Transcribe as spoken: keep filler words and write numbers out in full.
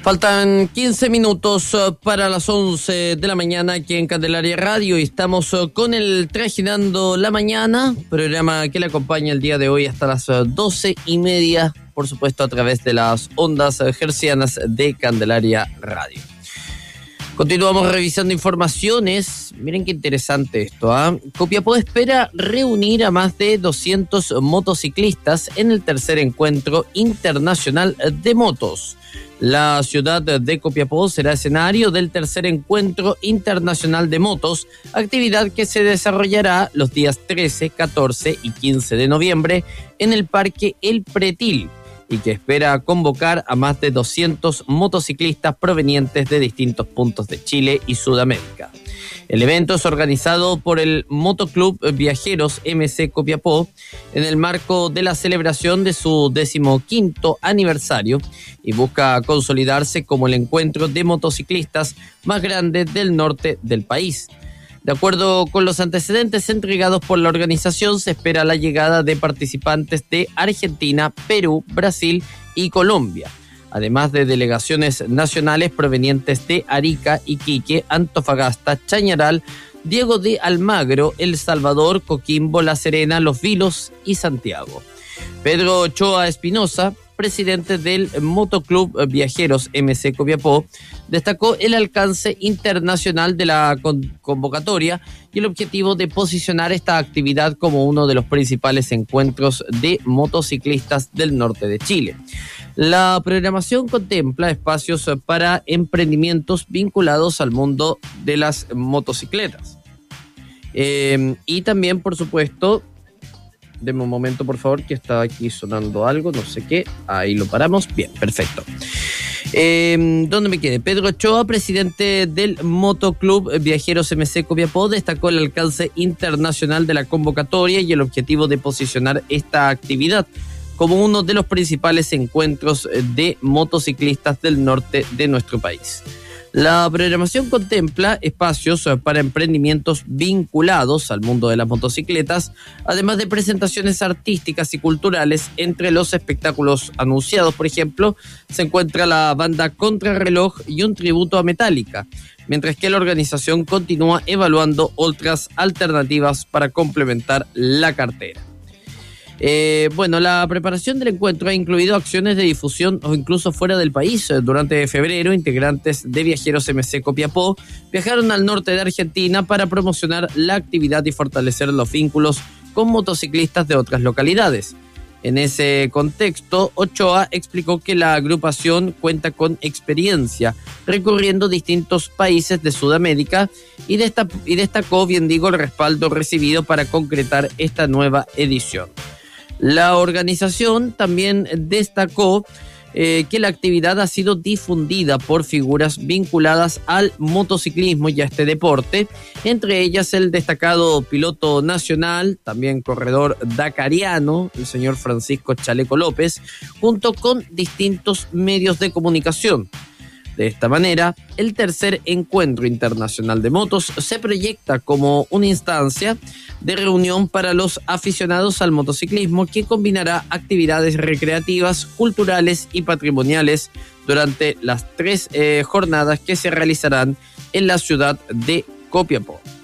Faltan quince minutos para las once de la mañana aquí en Candelaria Radio y estamos con el Trajinando la Mañana, programa que le acompaña el día de hoy hasta las doce y media, por supuesto a través de las ondas hercianas de Candelaria Radio. Continuamos revisando informaciones. Miren qué interesante esto, ¿eh? Copiapó espera reunir a más de doscientos motociclistas en el tercer encuentro internacional de motos. La ciudad de Copiapó será escenario del tercer encuentro internacional de motos, actividad que se desarrollará los días trece, catorce y quince de noviembre en el Parque El Pretil, y que espera convocar a más de doscientos motociclistas provenientes de distintos puntos de Chile y Sudamérica. El evento es organizado por el Motoclub Viajeros M C Copiapó en el marco de la celebración de su decimoquinto aniversario y busca consolidarse como el encuentro de motociclistas más grande del norte del país. De acuerdo con los antecedentes entregados por la organización, se espera la llegada de participantes de Argentina, Perú, Brasil y Colombia, además de delegaciones nacionales provenientes de Arica, Iquique, Antofagasta, Chañaral, Diego de Almagro, El Salvador, Coquimbo, La Serena, Los Vilos y Santiago. Pedro Ochoa Espinosa, presidente del Motoclub Viajeros M C Copiapó, destacó el alcance internacional de la con- convocatoria y el objetivo de posicionar esta actividad como uno de los principales encuentros de motociclistas del norte de Chile. La programación contempla espacios para emprendimientos vinculados al mundo de las motocicletas. Eh, y también, por supuesto, denme un momento, por favor, que está aquí sonando algo, no sé qué. Ahí lo paramos. Bien, perfecto. Eh, ¿Dónde me quedé? Pedro Ochoa, presidente del Motoclub Viajeros M C Copiapó, destacó el alcance internacional de la convocatoria y el objetivo de posicionar esta actividad como uno de los principales encuentros de motociclistas del norte de nuestro país. La programación contempla espacios para emprendimientos vinculados al mundo de las motocicletas, además de presentaciones artísticas y culturales. Entre los espectáculos anunciados, por ejemplo, se encuentra la banda Contrarreloj y un tributo a Metallica, mientras que la organización continúa evaluando otras alternativas para complementar la cartera. Eh, bueno, la preparación del encuentro ha incluido acciones de difusión o incluso fuera del país. Durante febrero, integrantes de Viajeros M C Copiapó viajaron al norte de Argentina para promocionar la actividad y fortalecer los vínculos con motociclistas de otras localidades. En ese contexto, Ochoa explicó que la agrupación cuenta con experiencia recorriendo distintos países de Sudamérica y, destap- y destacó, bien digo, el respaldo recibido para concretar esta nueva edición. La organización también destacó eh, que la actividad ha sido difundida por figuras vinculadas al motociclismo y a este deporte, entre ellas el destacado piloto nacional, también corredor dakariano, el señor Francisco Chaleco López, junto con distintos medios de comunicación. De esta manera, el tercer encuentro internacional de motos se proyecta como una instancia de reunión para los aficionados al motociclismo que combinará actividades recreativas, culturales y patrimoniales durante las tres eh, jornadas que se realizarán en la ciudad de Copiapó.